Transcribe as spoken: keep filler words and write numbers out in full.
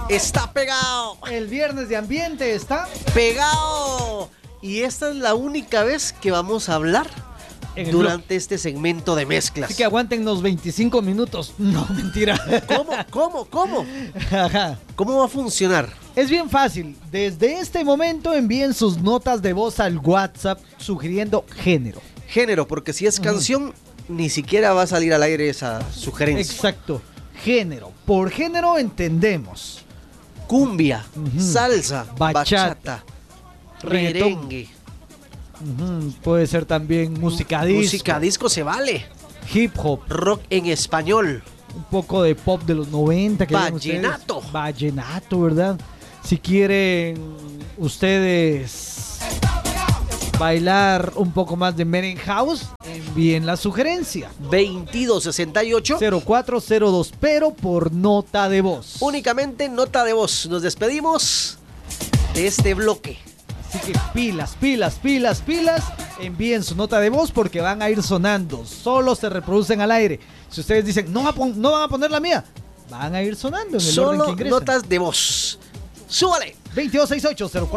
Está pegado. El viernes de ambiente está Pegado. Y esta es la única vez que vamos a hablar durante este segmento de mezclas. Así que aguanten los veinticinco minutos. No, mentira. ¿Cómo? ¿Cómo? ¿Cómo? Ajá. ¿Cómo va a funcionar? Es bien fácil. Desde este momento envíen sus notas de voz al WhatsApp sugiriendo género. Género, porque si es canción, uh-huh. ni siquiera va a salir al aire esa sugerencia. Exacto. Género. Por género entendemos cumbia, uh-huh. salsa, bachata, bachata merengue. Uh-huh. Puede ser también música disco. Música disco se vale. Hip hop. Rock en español. Un poco de pop de los noventa. Que Vallenato. Vallenato, ¿verdad? Si quieren ustedes bailar un poco más de Merengue House, envíen la sugerencia. veintidós sesenta y ocho cero cuatro cero dos, pero por nota de voz. Únicamente nota de voz. Nos despedimos de este bloque. Así que pilas, pilas, pilas, pilas. Envíen su nota de voz porque van a ir sonando. Solo se reproducen al aire. Si ustedes dicen, no, va a pon- no van a poner la mía, van a ir sonando en el Solo orden que ingresan. notas de voz. ¡Súbale! veintidós sesenta y ocho cero cuatro